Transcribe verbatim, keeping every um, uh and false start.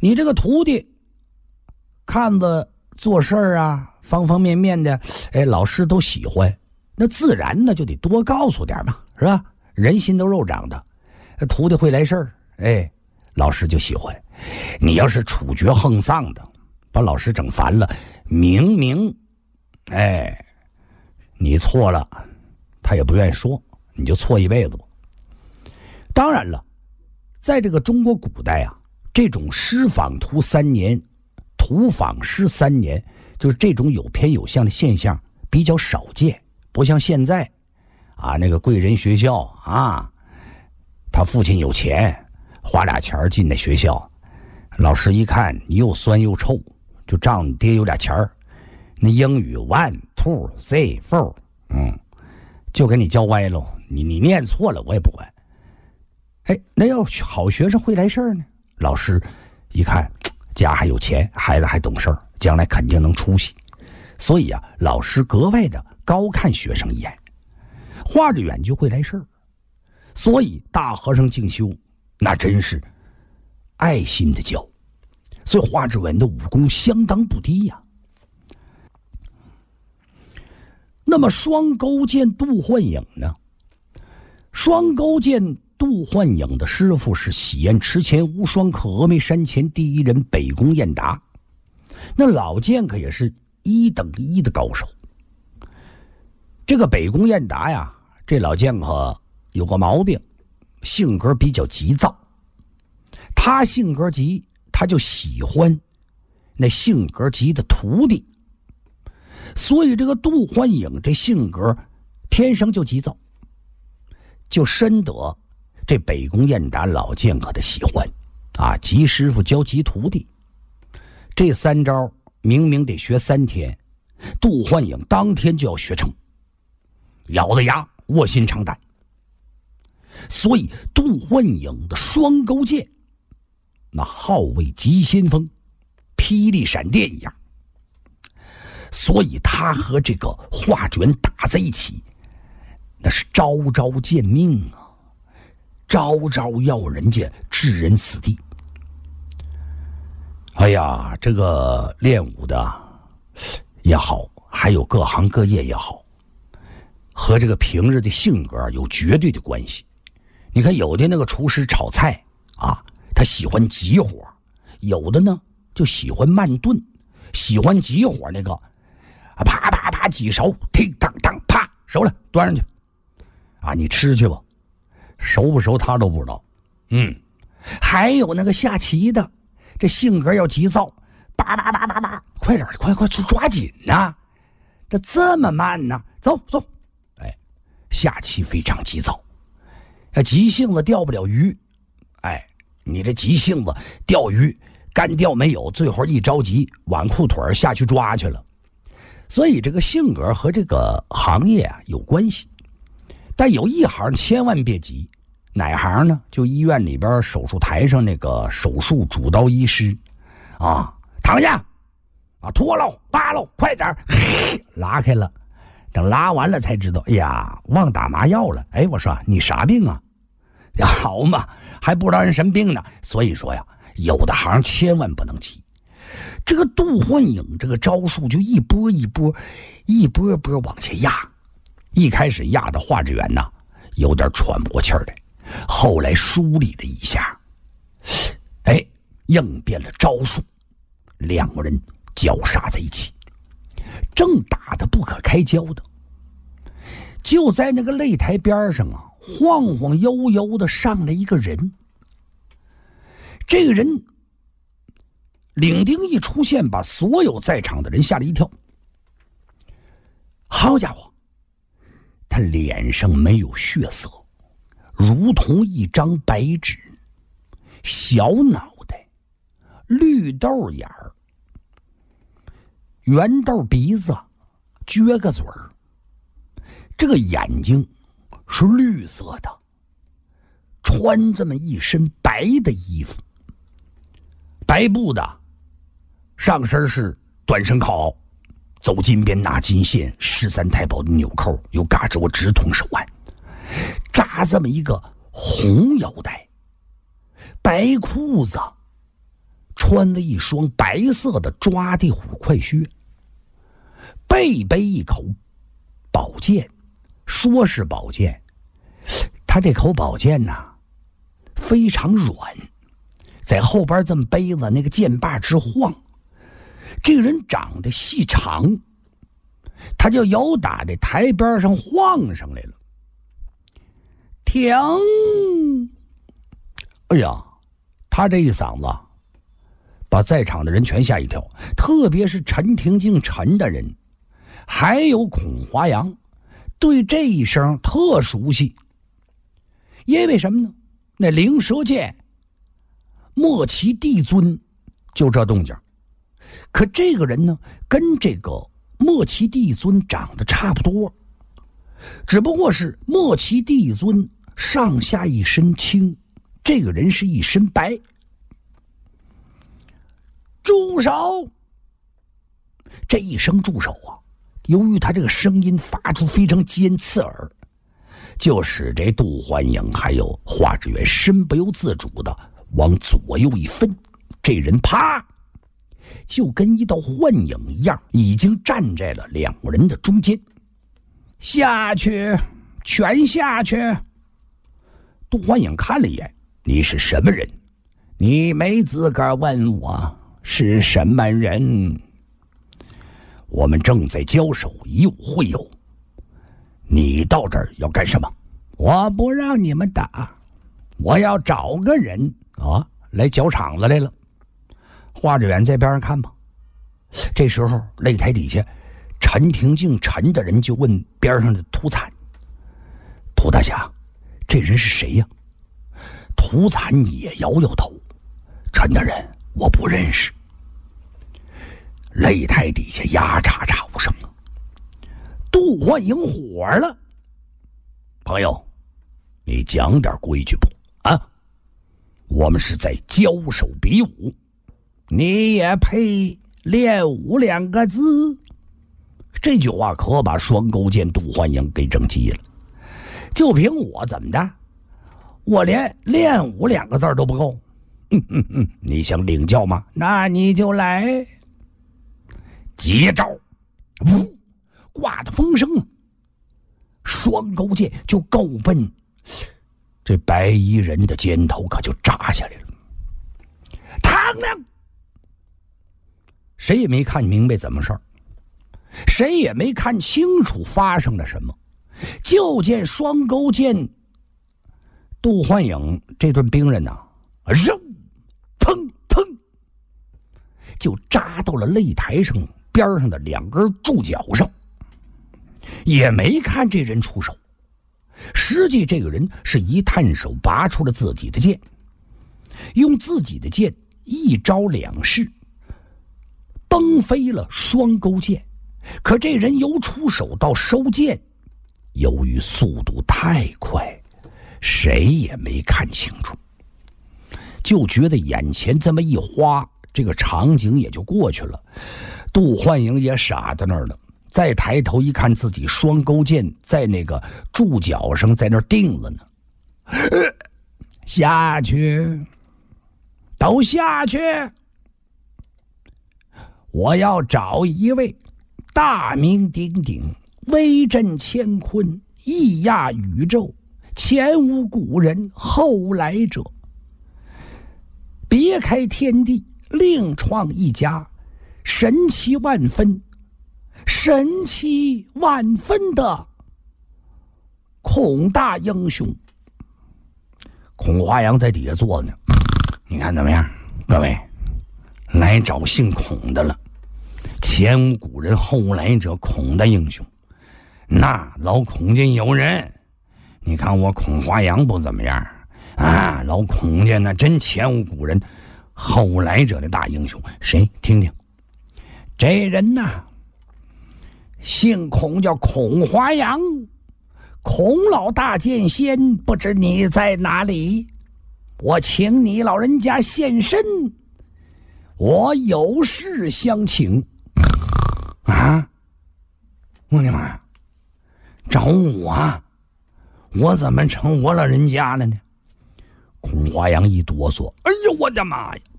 你这个徒弟看着做事啊方方面面的，哎，老师都喜欢，那自然呢就得多告诉点嘛，是吧？人心都肉长的，徒弟会来事儿，哎，老师就喜欢。你要是处决横丧的，把老师整烦了，明明哎你错了，他也不愿意说，你就错一辈子。当然了，在这个中国古代啊，这种师访徒三年，徒访师三年，就是这种有偏有向的现象比较少见，不像现在啊，那个贵人学校啊，他父亲有钱，花俩钱进那学校，老师一看你又酸又臭，就仗你爹有俩钱儿，那英语 one two three four， 嗯，就给你教歪喽，你你念错了我也不管。哎，那要好学生会来事儿呢，老师一看家还有钱，孩子还懂事儿，将来肯定能出息，所以啊，老师格外的高看学生一眼。画着远就会来事儿，所以大和尚静修那真是爱心的教，所以华志文的武功相当不低呀、啊。那么双钩剑杜焕颖呢？双钩剑杜焕颖的师傅是喜宴池前无双客峨眉山前第一人北宫雁达，那老剑可也是一等一的高手。这个北宫雁达呀，这老剑客有个毛病，性格比较急躁。他性格急，他就喜欢那性格急的徒弟。所以这个杜焕颖这性格天生就急躁，就深得这北宫雁达老剑客的喜欢啊！急师傅教急徒弟，这三招明明得学三天，杜焕颖当天就要学成，咬着牙卧薪尝胆。所以杜焕颖的双钩剑那号为急先锋，霹雳闪电一样，所以他和这个华卷打在一起，那是招招见命啊，招招要人家置人死地。哎呀，这个练武的也好，还有各行各业也好，和这个平日的性格有绝对的关系。你看有的那个厨师炒菜啊，他喜欢急火，有的呢就喜欢慢炖，喜欢急火那个啪啪啪几勺，叮当当啪熟了端上去啊，你吃去吧，熟不熟他都不知道。嗯，还有那个下棋的，这性格要急躁，叭叭叭叭叭，快点快快抓紧呐、啊，这这么慢呢、啊？走走，哎，下棋非常急躁，急性子钓不了鱼，哎，你这急性子钓鱼干钓没有，最后一着急挽裤腿下去抓去了。所以这个性格和这个行业啊有关系，但有一行千万别急，哪行呢？就医院里边手术台上那个手术主刀医师啊，躺下啊，脱喽扒喽，快点拉开了，等拉完了才知道，哎呀，忘打麻药了。哎，我说你啥病啊？好嘛，还不知道人什么病呢。所以说呀，有的行千万不能急。这个杜焕颖这个招数就一波一波一波波往下压，一开始压的华志远呐有点喘不过气儿来，后来梳理了一下，哎，应变了招数，两个人交杀在一起，正打得不可开交的，就在那个擂台边上啊，晃晃悠悠的上来一个人。这个人领丁一出现，把所有在场的人吓了一跳。好家伙，他脸上没有血色，如同一张白纸，小脑袋，绿豆眼儿，圆豆鼻子，撅个嘴儿，这个眼睛是绿色的，穿这么一身白的衣服，白布的，上身是短身靠袄，走金边纳金线，十三太保的纽扣，有嘎吱窝直筒手腕，扎这么一个红腰带，白裤子，穿穿了一双白色的抓地虎快靴，背背一口宝剑，说是宝剑，他这口宝剑呐、啊、非常软，在后边这么背着，那个剑把直晃。这个人长得细长，他就由打这台边上晃上来了。停！哎呀，他这一嗓子把在场的人全吓一跳，特别是陈廷敬陈的人还有孔华阳对这一声特熟悉。因为什么呢？那灵蛇剑莫其帝尊就这动静，可这个人呢跟这个莫其帝尊长得差不多，只不过是莫其帝尊上下一身青，这个人是一身白。住手！这一声住手啊，由于他这个声音发出非常尖刺耳，就使这杜焕英还有华志远身不由自主的往左右一分，这人啪就跟一道幻影一样，已经站在了两个人的中间。下去，全下去！杜焕英看了一眼，你是什么人？你没资格问我是什么人。我们正在交手，以武会友，你到这儿要干什么？我不让你们打，我要找个人啊来搅场子来了。华志远在边上看吧。这时候擂台底下陈廷敬陈的人就问边上的涂惨：涂大侠，这人是谁呀？涂惨也摇摇头：陈大人，我不认识。擂台底下呀喳喳无声。杜焕英火了：朋友，你讲点规矩不啊？我们是在交手比武，你也配练武两个字？这句话可把双钩剑杜焕英给整急了。就凭我怎么的，我连练武两个字都不够。嗯嗯嗯，你想领教吗？那你就来。接招！呜，刮的风声，双钩剑就够奔这白衣人的肩头，可就扎下来了。唐亮，谁也没看明白怎么事儿，谁也没看清楚发生了什么，就见双钩剑杜焕英这顿兵刃呐、啊，扔，砰砰，就扎到了擂台上边上的两根柱脚上，也没看这人出手。实际这个人是一探手拔出了自己的剑，用自己的剑一招两式崩飞了双钩剑。可这人由出手到收剑，由于速度太快，谁也没看清楚，就觉得眼前这么一花，这个场景也就过去了。杜焕英也傻在那儿了，再抬头一看，自己双钩剑在那个柱脚上，在那儿定了呢。呃、下去，都下去！我要找一位大名鼎鼎、威震乾坤、抑压宇宙、前无古人后来者，别开天地，另创一家，神奇万分神奇万分的孔大英雄。孔华阳在底下坐呢，你看怎么样？各位，来找姓孔的了，前无古人后来者，孔的英雄。那老孔家有人，你看我孔华阳不怎么样啊，老孔家那真前无古人后来者的大英雄。谁？听听，这人呐，姓孔，叫孔华阳。孔老大剑仙，不知你在哪里？我请你老人家现身，我有事相请。啊！我的妈呀！找我啊！我怎么成我老人家了呢？孔华阳一哆嗦，哎呦我的妈呀！